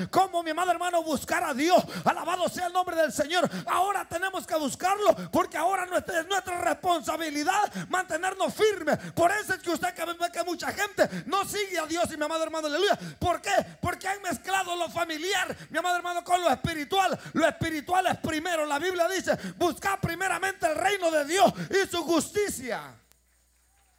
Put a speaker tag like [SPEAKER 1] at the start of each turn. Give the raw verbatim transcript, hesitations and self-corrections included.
[SPEAKER 1] cómo, mi amado hermano, buscar a Dios. Alabado sea el nombre del Señor. Ahora tenemos que buscarlo, porque ahora nuestra, es nuestra responsabilidad mantenernos firmes. Por eso es que usted que ve que mucha gente no sigue a Dios, y mi amado hermano, aleluya. ¿Por qué? Porque han mezclado lo familiar, mi amado hermano, con lo espiritual. Lo espiritual es primero. La Biblia dice: buscar primeramente el reino de Dios y su justicia.